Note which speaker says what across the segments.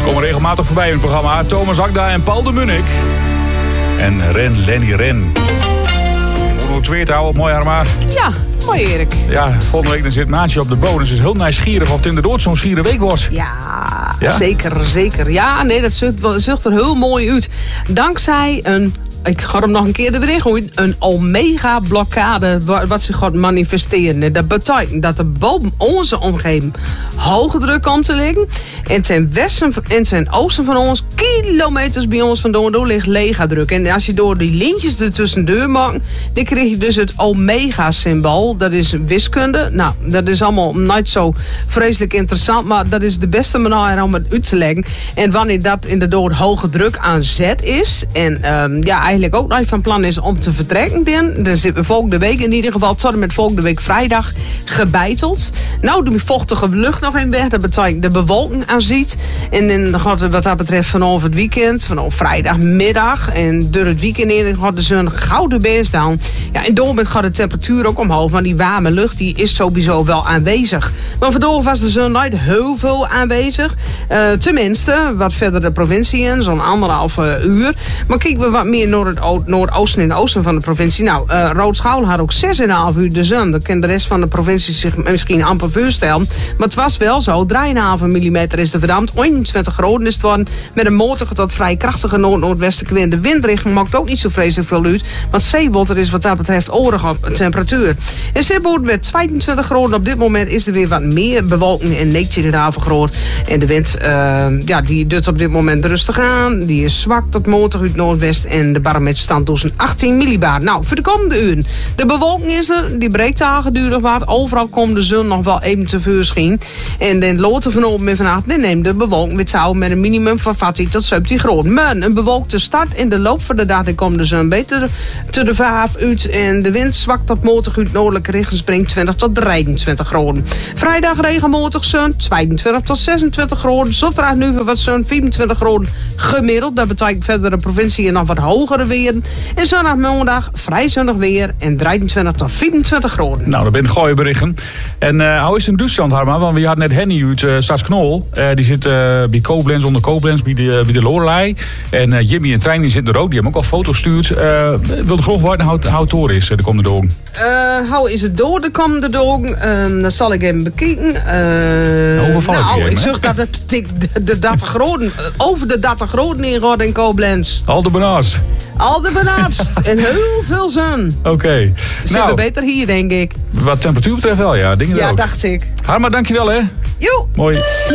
Speaker 1: Komen regelmatig voorbij in het programma. Thomas Akda en Paul de Munnik. En Lenny Ren. Hoe het weer te houden, mooi Harma.
Speaker 2: Ja, mooi Erik.
Speaker 1: Ja, volgende week dan zit Maatje op de bodem. Ze is heel nieuwsgierig of het inderdaad zo'n schiere week wordt.
Speaker 2: Ja, zeker. Ja, nee, dat ziet er heel mooi uit. Dankzij ik ga hem nog een keer erin gooien. Een omega-blokkade wat zich gaat manifesteren. Dat betekent dat er boven onze omgeving hoge druk komt te liggen. En ten westen en ten oosten van ons, kilometers bij ons vandaan, ligt lega-druk. En als je door die lintjes er tussendoor maakt, dan krijg je dus het omega-symbool. Dat is wiskunde. Nou, dat is allemaal niet zo vreselijk interessant, maar dat is de beste manier om het uit te leggen. En wanneer dat inderdaad hoge druk aan zet is, en eigenlijk ook nog van plan is om te vertrekken. Dan zitten we volgende week in ieder geval tot en met volgende week vrijdag gebeiteld. Nou, de vochtige lucht nog in weg. Dat betekent de bewolking aanziet. En dan gaat het wat dat betreft vanaf het weekend, vanaf vrijdagmiddag en door het weekend in gaat de zon gouden beest aan. Ja, en door gaat de temperatuur ook omhoog, want die warme lucht die is sowieso wel aanwezig. Maar vandaag was de zon niet heel veel aanwezig. Tenminste, wat verder de provincie in, zo'n 1,5 uur. Maar kijken we wat meer naar het noordoosten en oosten van de provincie. Nou, Roodschouw had ook 6,5 uur de zon. Dat kan de rest van de provincie zich misschien amper voorstellen. Maar het was wel zo. 3,5 mm is de verdampt. 21 graden is het worden. Met een matige tot vrij krachtige noordwestenwind. De windrichting maakt ook niet zo vreselijk veel uit. Want zeewater is wat dat betreft orig op temperatuur. In Zeewoord werd 22 graden. Op dit moment is er weer wat meer bewolking en 19,5 graden. En de wind, die doet op dit moment rustig aan. Die is zwak tot matig uit noordwest. En de barometerstand tussen 18 millibar. Nou, voor de komende uren. De bewolking is er. Die breekt dagen durig wat. Overal komt de zon nog wel even tevoorschijn. En dan loten vanochtend en vannacht neemt de bewolking weer touw met een minimum van 14 tot 17 graden. Maar een bewolkte start in de loop van de dag komt de zon beter te de vaaf uit. En de wind zwakt tot matig uit noordelijke richting springt 20 tot 23 graden. Vrijdag regenmatig zon 22 tot 26 graden. Zondag nu wat zon 24 graden gemiddeld. Dat betekent verder de provincie nog wat hogere weer. En zondag maandag vrij zonnig weer en 23 tot 24 graden.
Speaker 1: Nou, dat ben gooie berichten. En hoe is het in Duitsland, Harma? Want we hadden net Henny uit Stadsknol. Die zit bij Koblenz, onder Koblenz, bij de Lorelei. En Jimmy en Trein die zitten er ook. Die hebben ook al foto's gestuurd. Wilde graag weten hoe het door is de komende dagen.
Speaker 2: Hoe is het door de komende dagen? Dat zal ik even bekijken. Ik zag dat het de 30 graden, over de 30 graden ingaat in Koblenz.
Speaker 1: Al de benaast.
Speaker 2: En heel veel zon.
Speaker 1: Oké.
Speaker 2: Zitten we beter hier, denk ik.
Speaker 1: Wat temperatuur betreft wel, ja.
Speaker 2: Ja, dacht ik.
Speaker 1: Harma, dankjewel, hè.
Speaker 2: Joe.
Speaker 1: Mooi.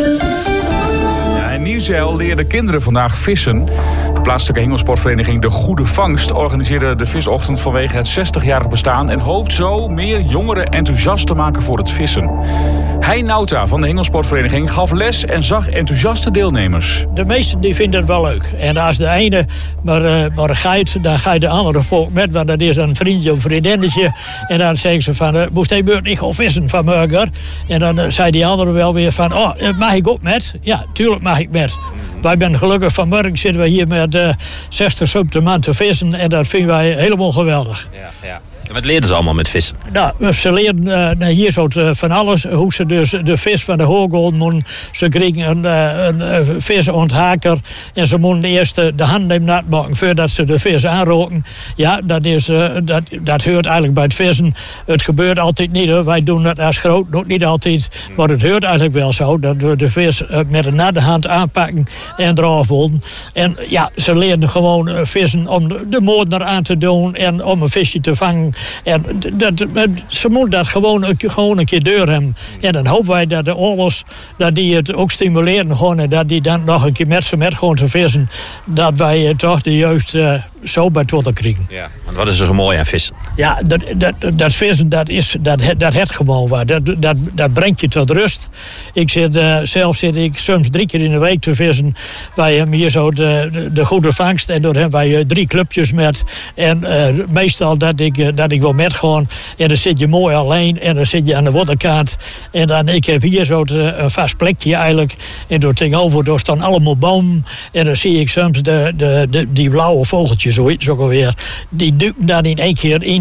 Speaker 1: Ja, in Nieuwzijl leerden kinderen vandaag vissen. De plaatselijke hengelsportvereniging De Goede Vangst organiseerde de visochtend vanwege het 60-jarig bestaan en hoopt zo meer jongeren enthousiast te maken voor het vissen. Hein Nauta van de hengelsportvereniging gaf les en zag enthousiaste deelnemers.
Speaker 3: De meesten die vinden het wel leuk. En als de ene maar gaat, dan ga je de andere volk met. Want dat is een vriendje of vriendinnetje. En dan zeggen ze van, moest hij beurt niet gaan vissen vanmorgen? En dan zei die andere wel weer van, mag ik ook met? Ja, tuurlijk mag ik met. Wij zijn gelukkig vanmorgen zitten we hier met 60, 70 man te vissen. En dat vinden wij helemaal geweldig.
Speaker 4: Ja. En wat leerden ze allemaal met vissen?
Speaker 3: Nou, ze leerden hier zo van alles. Hoe ze dus de vis van de hooggoot moeten. Ze kregen een vis onthaker. En ze moeten eerst de hand nemen nat maken voordat ze de vis aanroken. Ja, dat hoort eigenlijk bij het vissen. Het gebeurt altijd niet. Hoor. Wij doen dat als groot, nog niet altijd. Maar het hoort eigenlijk wel zo. Dat we de vis met een natte hand aanpakken en eraf holden. En ja, ze leerden gewoon vissen om de motor aan te doen. En om een visje te vangen. En ze moeten dat gewoon een keer door hebben. En dan hopen wij dat de oorlogs dat die het ook stimuleren gewoon, en dat die dan nog een keer met gewoon te vissen. Dat wij toch de jeugd zo bij het krijgen.
Speaker 4: Ja, want wat is er zo mooi aan vissen?
Speaker 3: Ja, dat vissen, dat het gewoon waar. Dat brengt je tot rust. Zelf zit ik soms 3 keer in de week te vissen. Wij hebben hier zo de Goede Vangst. En daar hebben wij 3 clubjes met. En meestal dat ik wil met gewoon. En dan zit je mooi alleen. En dan zit je aan de waterkant. En dan, ik heb hier zo een vast plekje eigenlijk. En door tegenover, daar staan allemaal bomen. En dan zie ik soms die blauwe vogeltjes, zoiets ook alweer. Die duiken dan in één keer in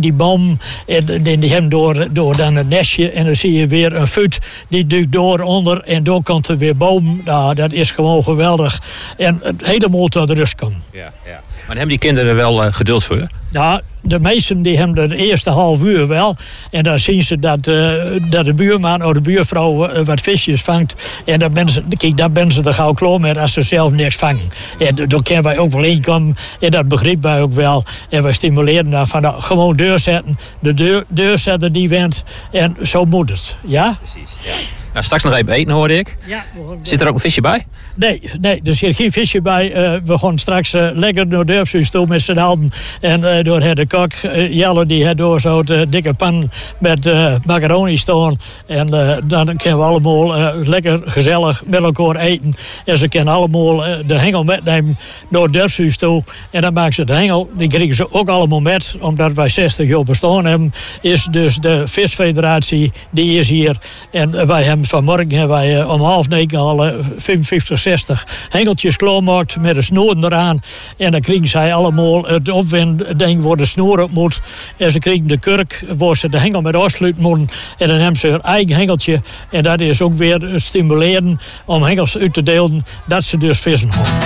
Speaker 3: die boom. En die hebben door dan een nestje. En dan zie je weer een fut. Die duikt door onder. En door komt er weer boom. Nou, dat is gewoon geweldig. En het helemaal tot rust komt.
Speaker 4: Ja. Maar hebben die kinderen wel geduld voor?
Speaker 3: Nou, de meesten die hebben de eerste half uur wel. En dan zien ze dat de buurman of de buurvrouw wat visjes vangt. En dan ben ze er gauw klaar met als ze zelf niks vangen. En daar kunnen wij ook wel inkomen. En dat begrijpen wij ook wel. En wij stimuleren dan van gewoon deur zetten. De deur zetten die went. En zo moet het. Ja?
Speaker 4: Precies, ja. Nou, straks nog even eten, hoorde ik. Ja, zit er ook een visje bij?
Speaker 3: Nee, er zit geen visje bij. We gaan straks lekker door de dorpshuis toe met z'n allen. En door de kok, Jelle, die heeft door zo'n dikke pan met macaroni staan. En dan kunnen we allemaal lekker gezellig met elkaar eten. En ze kunnen allemaal de hengel metnemen door het dorpshuis toe. En dan maken ze de hengel, die krijgen ze ook allemaal met. Omdat wij 60 jaar bestaan hebben, is dus de visfederatie, die is hier. En wij hebben vanmorgen om 8:30 al 55, 60 hengeltjes klaargemaakt met de snoeren eraan. En dan krijgen zij allemaal het opwindding waar de snoer op moet. En ze krijgen de kurk waar ze de hengel met afsluiten moeten. En dan hebben ze hun eigen hengeltje. En dat is ook weer stimuleren om hengels uit te delen dat ze dus vissen gaan.